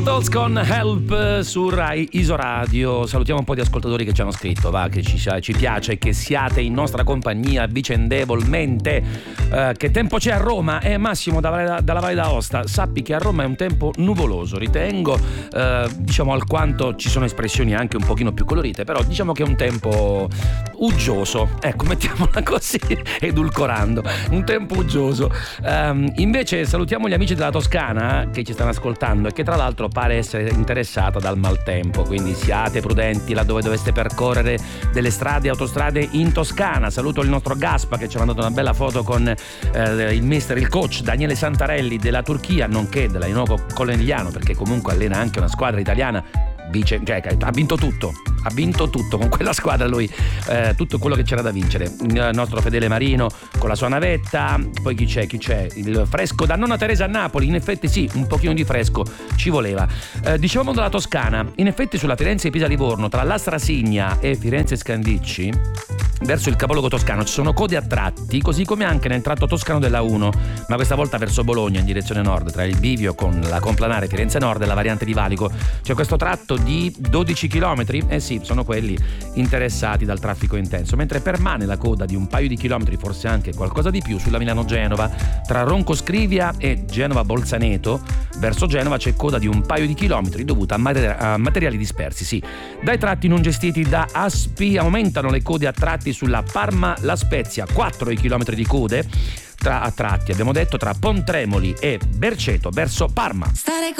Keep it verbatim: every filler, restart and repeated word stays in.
Beatles con Help su Rai Isoradio. Salutiamo un po' di ascoltatori che ci hanno scritto, va, che ci, ci piace che siate in nostra compagnia vicendevolmente. Eh, che tempo c'è a Roma? Eh, Massimo dalla, dalla Valle d'Aosta, sappi che a Roma è un tempo nuvoloso, ritengo, eh, diciamo alquanto ci sono espressioni anche un pochino più colorite, però diciamo che è un tempo uggioso, ecco, mettiamola così, edulcorando, un tempo uggioso. Um, invece salutiamo gli amici della Toscana che ci stanno ascoltando e che tra l'altro pare essere interessata dal maltempo, quindi siate prudenti laddove doveste percorrere delle strade e autostrade in Toscana. Saluto il nostro Gaspa che ci ha mandato una bella foto con eh, il mister, il coach Daniele Santarelli della Turchia, nonché della Inoco Conegliano, perché comunque allena anche una squadra italiana. Vice, cioè, ha vinto tutto, ha vinto tutto con quella squadra lui, eh, tutto quello che c'era da vincere. Il nostro Fedele Marino con la sua navetta, poi chi c'è, chi c'è? Il fresco da nonna Teresa a Napoli, in effetti sì, un pochino di fresco ci voleva. Eh, dicevamo della Toscana, in effetti sulla Firenze Pisa Livorno, tra l'Astrasigna e Firenze Scandicci, verso il capoluogo toscano ci sono code a tratti, così come anche nel tratto toscano della uno, ma questa volta verso Bologna in direzione nord, tra il bivio con la complanare Firenze Nord e la variante di Valico. C'è questo tratto di dodici chilometri, eh sì, sono quelli interessati dal traffico intenso, mentre permane la coda di un paio di chilometri, forse anche qualcosa di più, sulla Milano-Genova, tra Ronco Scrivia e Genova-Bolzaneto. Verso Genova c'è coda di un paio di chilometri dovuta a, mater- a materiali dispersi, sì. Dai tratti non gestiti da Aspi aumentano le code a tratti sulla Parma-La Spezia, quattro i chilometri di code tra, a tratti, abbiamo detto, tra Pontremoli e Berceto verso Parma. Stare